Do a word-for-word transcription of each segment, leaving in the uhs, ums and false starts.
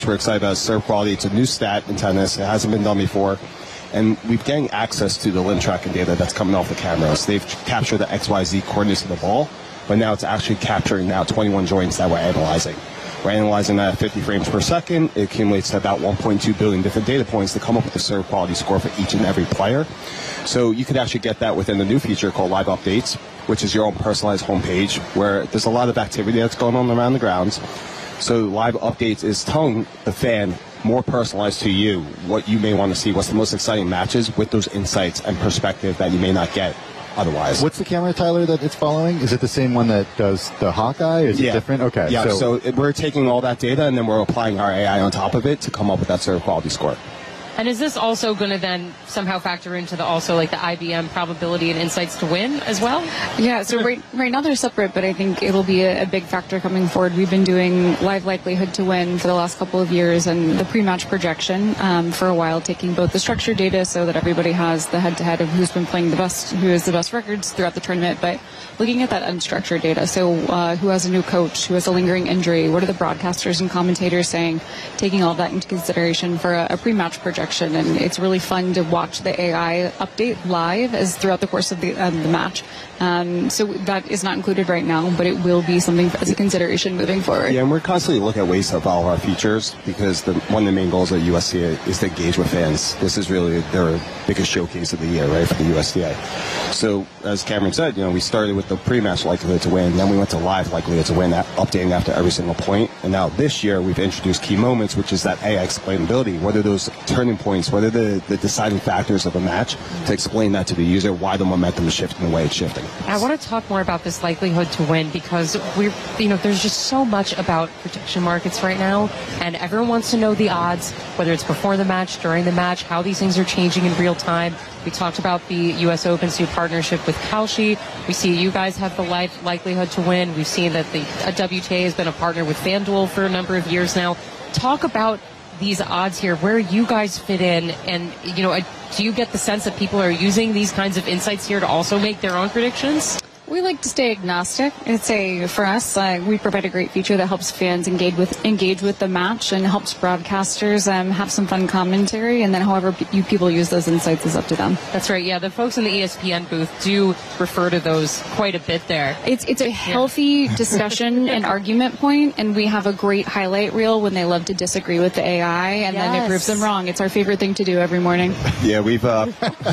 we're excited about serve quality. It's a new stat in tennis. It hasn't been done before. And we've getting access to the limb tracking data that's coming off the cameras. They've captured the X Y Z coordinates of the ball, but now it's actually capturing now twenty-one joints that we're analyzing. We're analyzing that at fifty frames per second. It accumulates to about one point two billion different data points to come up with a serve quality score for each and every player. So you could actually get that within the new feature called Live Updates, which is your own personalized homepage where there's a lot of activity that's going on around the grounds. So Live Updates is telling the fan more personalized to you what you may want to see, what's the most exciting matches with those insights and perspective that you may not get otherwise. What's the camera, Tyler, that it's following? Is it the same one that does the Hawkeye? Is yeah. it different? Okay. Yeah, so, so it, we're taking all that data and then we're applying our A I on top of it to come up with that serve quality score. And is this also going to then somehow factor into the also like the I B M probability and insights to win as well? Yeah, so right, right now they're separate, but I think it'll be a, a big factor coming forward. We've been doing live likelihood to win for the last couple of years and the pre-match projection um, for a while, taking both the structured data so that everybody has the head-to-head of who's been playing the best, who has the best records throughout the tournament, but looking at that unstructured data. So uh, who has a new coach, who has a lingering injury, what are the broadcasters and commentators saying, taking all that into consideration for a, a pre-match projection. And it's really fun to watch the A I update live as throughout the course of the, um, the match. Um, so that is not included right now, but it will be something as a consideration moving forward. Yeah, and we're constantly looking at ways to evolve our features because the, one of the main goals of U S D A is to engage with fans. This is really their biggest showcase of the year, right, for the U S D A. So as Cameron said, you know, we started with the pre-match likelihood to win, then we went to live likelihood to win, updating after every single point. And now this year we've introduced key moments, which is that A I explainability. What are those turning points? What are the, the deciding factors of a match to explain that to the user, why the momentum is shifting the way it's shifting. I want to talk more about this likelihood to win because we're, you know, there's just so much about prediction markets right now, and everyone wants to know the odds, whether it's before the match, during the match, how these things are changing in real time. We talked about the U S Open's new partnership with Kalshi. We see you guys have the life likelihood to win. We've seen that the W T A has been a partner with FanDuel for a number of years now. Talk about these odds here, where you guys fit in, and you know, do you get the sense that people are using these kinds of insights here to also make their own predictions? We like to stay agnostic. It's a, for us, uh, we provide a great feature that helps fans engage with engage with the match and helps broadcasters um, have some fun commentary, and then however p- you people use those insights is up to them. That's right. Yeah, the folks in the E S P N booth do refer to those quite a bit there. It's it's a healthy yeah. discussion and argument point, and we have a great highlight reel when they love to disagree with the A I, and yes. then it proves them wrong. It's our favorite thing to do every morning. Yeah, we've uh,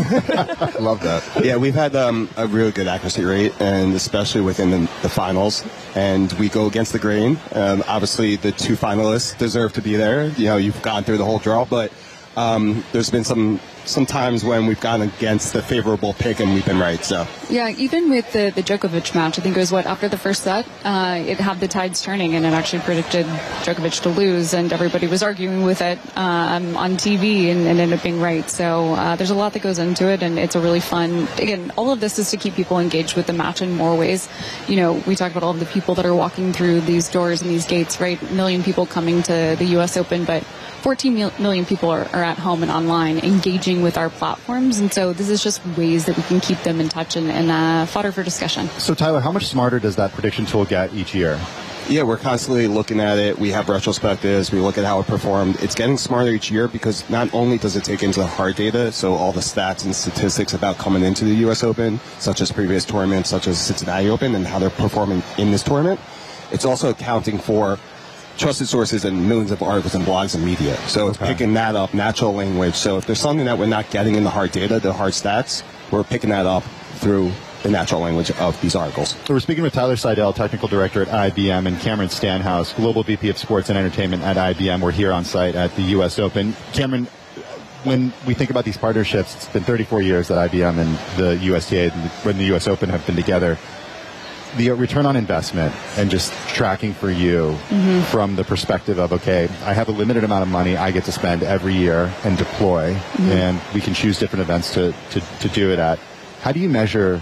love that. Yeah, we've had um, a really good accuracy rate, and especially within the, the finals, and we go against the grain. Um, obviously, the two finalists deserve to be there. You know, you've gone through the whole draw, but um, there's been some some times when we've gone against the favorable pick and we've been right. So yeah, even with the the Djokovic match, I think it was what after the first set, uh, it had the tides turning, and it actually predicted Djokovic to lose, and everybody was arguing with it um, on T V, and, and ended up being right. So uh, there's a lot that goes into it, and it's a really fun. Again, all of this is to keep people engaged with the match in more ways. You know, we talk about all of the people that are walking through these doors and these gates, right? A million people coming to the U S Open, but fourteen million people are, are at home and online engaging with our platforms, and so this is just ways that we can keep them in touch and, and uh, fodder for discussion. So Tyler, how much smarter does that prediction tool get each year? Yeah, we're constantly looking at it. We have retrospectives. We look at how it performed. It's getting smarter each year because not only does it take into the hard data, so all the stats and statistics about coming into the U S Open, such as previous tournaments, such as Cincinnati Open, and how they're performing in this tournament, it's also accounting for trusted sources and millions of articles and blogs and media. So it's okay. Picking that up, natural language. So if there's something that we're not getting in the hard data, the hard stats, we're picking that up through the natural language of these articles. So we're speaking with Tyler Seidel, Technical Director at I B M, and Cameron Stanhouse, Global V P of Sports and Entertainment at I B M. We're here on site at the U S Open. Cameron, when we think about these partnerships, it's been thirty-four years that I B M and the U S D A and the U S Open have been together. The return on investment and just tracking for you mm-hmm. from the perspective of, okay, I have a limited amount of money I get to spend every year and deploy, mm-hmm. and we can choose different events to, to, to do it at. How do you measure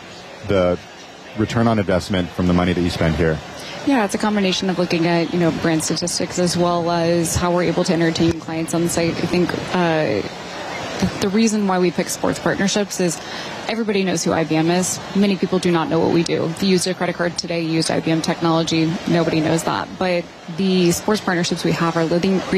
the return on investment from the money that you spend here? Yeah, it's a combination of looking at, you know, brand statistics as well as how we're able to entertain clients on the site. I think uh, the, the reason why we pick sports partnerships is everybody knows who I B M is. Many people do not know what we do. If you used a credit card today, you used I B M technology, nobody knows that. But the sports partnerships we have are living